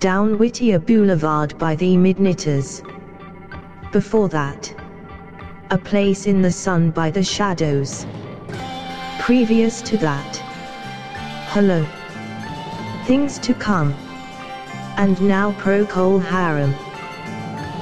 Down Whittier Boulevard by the Midnights. Before that, A Place in the Sun by the Shadows. Previous to that, Hello, Things to Come, and now Procol Harum.